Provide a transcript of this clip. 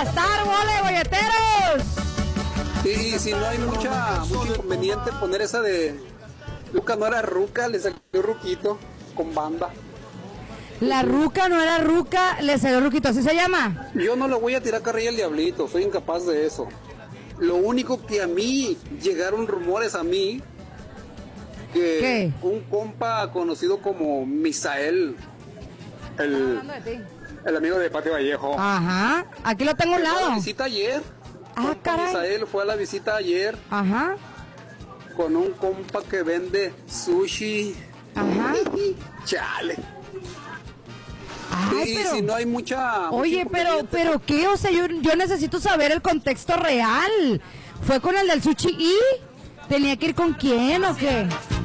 aplastar, bola de bolleteros. Y si no hay mucho inconveniente poner esa de Luca no era ruca, le salió ruquito con banda. La ruca no era ruca, le salió ruquito, ¿así se llama? Yo no le voy a tirar carrilla al diablito, soy incapaz de eso. Lo único que a mí llegaron rumores a mí que ¿qué? Un compa conocido como Misael, el amigo de Patio Vallejo. Ajá, aquí lo tengo a un fue a la lado. visita ayer. Ah, caray. Misael fue a la visita ayer. Ajá. Con un compa que vende sushi. Ajá. Chale. Ay, y pero, si no hay mucha... oye, pero ¿qué? O sea, yo necesito saber el contexto real. ¿Fue con el del sushi y tenía que ir con quién o qué?